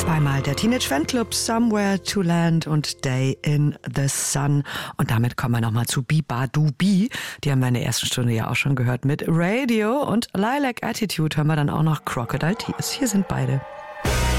Zweimal der Teenage Fanclub, Somewhere to Land und Day in the Sun. Und damit kommen wir nochmal zu Biba Dubi. Die haben wir in der ersten Stunde ja auch schon gehört mit Radio und Lilac Attitude hören wir dann auch noch Crocodile Tears. Hier sind beide.